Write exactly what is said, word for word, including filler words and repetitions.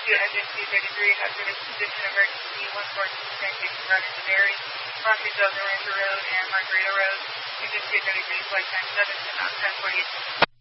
to engine two thirty-three, hazardous position emergency, one four two transition run into Berry, crossing Delta Rancher Road and Margarita Road, engine two thirty-three, flight time seven to ten forty-eight.